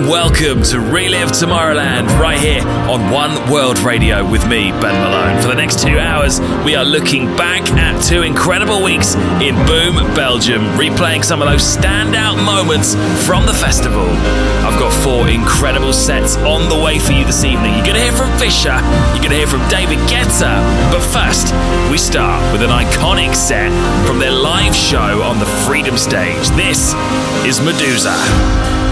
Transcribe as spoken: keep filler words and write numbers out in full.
and welcome to Relive Tomorrowland right here on One World Radio with me, Ben Malone. For the next two hours, we are looking back at two incredible weeks in Boom, Belgium, replaying some of those standout moments from the festival. I've got four incredible sets on the way for you this evening. You're going to hear from Fisher, you're going to hear from David Guetta, but first, we start with an iconic set from their live show on the Freedom Stage. This is Medusa.